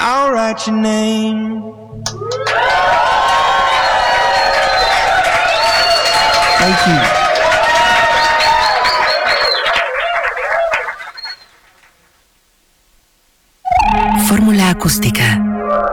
I'll write your name. Thank you. Fórmula acústica.